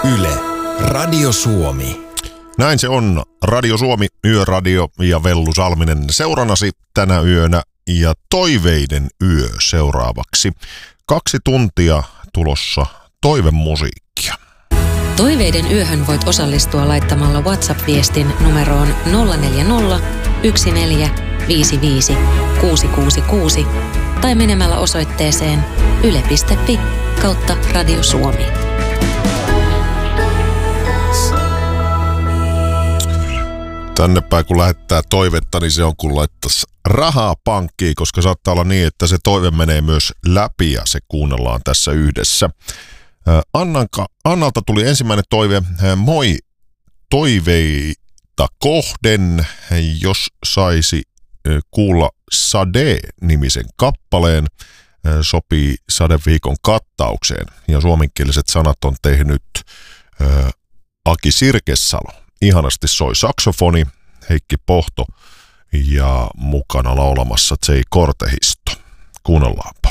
Yle, Radio Suomi. Näin se on. Radio Suomi, Yöradio ja Vellu Salminen seurannasi tänä yönä ja Toiveiden yö seuraavaksi. 2 tuntia tulossa toivemusiikkia. Toiveiden yöhön voit osallistua laittamalla WhatsApp-viestin numeroon 040 1455 666 tai menemällä osoitteeseen yle.fi/Radio Suomi. Tänne päin kun lähettää toivetta, niin se on kun laittaisi rahaa pankkiin, koska saattaa olla niin, että se toive menee myös läpi ja se kuunnellaan tässä yhdessä. Annalta tuli ensimmäinen toive. Moi, toiveita kohden, jos saisi kuulla Sade-nimisen kappaleen, sopii Sadeviikon kattaukseen. Ja suomenkieliset sanat on tehnyt Aki Sirkesalo. Ihanasti soi saksofoni, Heikki Pohto ja mukana laulamassa J. Kortehisto. Kuunnellaan.